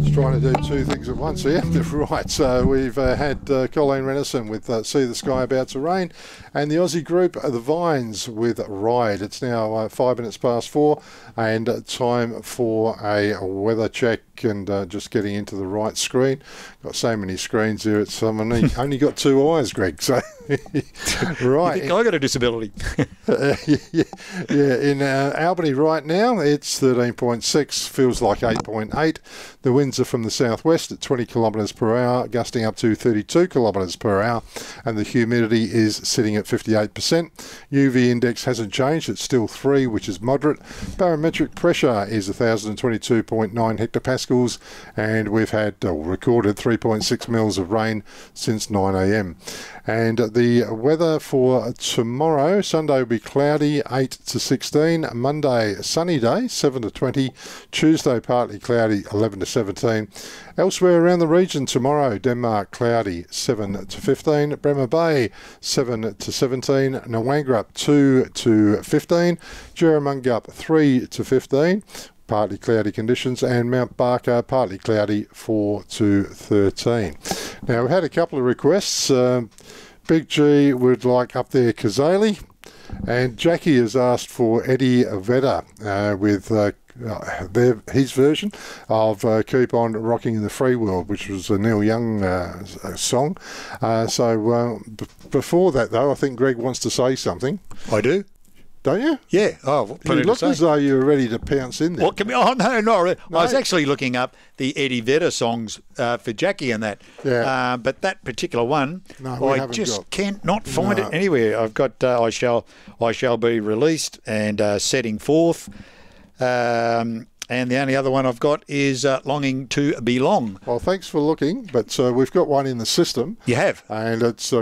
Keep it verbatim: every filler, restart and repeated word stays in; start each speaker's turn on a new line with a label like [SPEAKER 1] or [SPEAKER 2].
[SPEAKER 1] Trying to do two things at once here. Right, so we've uh, had uh, Colleen Renison with uh, See the Sky About to Rain, and the Aussie group uh, The Vines with Ride. It's now uh, five minutes past four, and uh, time for a weather check and uh, just getting into the right screen. Got so many screens here, it's um, only, only got two eyes, Greg. So right,
[SPEAKER 2] you think I got a disability?
[SPEAKER 1] uh, yeah, yeah, in uh, Albany right now, it's thirteen point six, feels like eight point eight. The winds are from the southwest at twenty kilometres per hour, gusting up to thirty-two kilometres per hour, and the humidity is sitting at fifty-eight percent. U V index hasn't changed, it's still three, which is moderate. Barometric pressure is one thousand twenty-two point nine hectopascals, and we've had uh, recorded three point six mils of rain since nine a m. And the weather for tomorrow, Sunday will be cloudy, eight to sixteen. Monday, sunny day, seven to twenty. Tuesday, partly cloudy, eleven to seventeen. Elsewhere around the region tomorrow, Denmark, cloudy, seven to fifteen. Bremer Bay, seven to seventeen. Nawangrup, two to fifteen. Jerramungup, three to fifteen. Partly cloudy conditions, and Mount Barker partly cloudy, four to thirteen. Now, we've had a couple of requests. Um, Big G would like Up There Kazali, and Jackie has asked for Eddie Vedder uh, with uh, uh, their, his version of uh, Keep On Rocking in the Free World, which was a Neil Young uh, song. Uh, so uh, b- before that, though, I think Greg wants to say something.
[SPEAKER 2] I do.
[SPEAKER 1] Don't you?
[SPEAKER 2] Yeah. Oh,
[SPEAKER 1] you look as though you were ready to pounce in there.
[SPEAKER 2] What can we, oh, no, no, no.
[SPEAKER 1] No.
[SPEAKER 2] I was actually looking up the Eddie Vedder songs uh, for Jackie and that.
[SPEAKER 1] Yeah.
[SPEAKER 2] Uh, but that particular one,
[SPEAKER 1] No, we
[SPEAKER 2] I
[SPEAKER 1] haven't
[SPEAKER 2] just
[SPEAKER 1] got.
[SPEAKER 2] cannot find
[SPEAKER 1] No.
[SPEAKER 2] it anywhere. I've got uh, I Shall I Shall Be Released and uh, Setting Forth. Um, and the only other one I've got is uh, Longing to Belong.
[SPEAKER 1] Well, thanks for looking, but uh, we've got one in the system.
[SPEAKER 2] You have?
[SPEAKER 1] And it's uh,